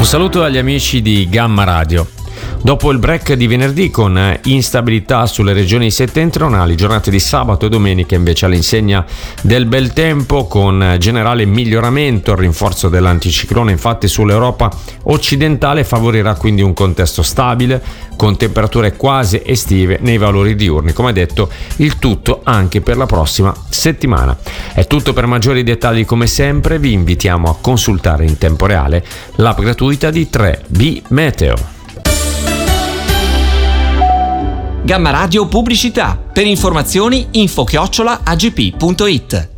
saluto agli amici di Gamma Radio. Dopo il break di venerdì con instabilità sulle regioni settentrionali, giornate di sabato e domenica invece all'insegna del bel tempo con generale miglioramento. Il rinforzo dell'anticiclone infatti sull'Europa occidentale favorirà quindi un contesto stabile con temperature quasi estive nei valori diurni, come detto, il tutto anche per la prossima settimana. È tutto. Per maggiori dettagli come sempre vi invitiamo a consultare in tempo reale l'app gratuita di 3B Meteo. Gamma Radio Pubblicità. Per informazioni info@agp.it.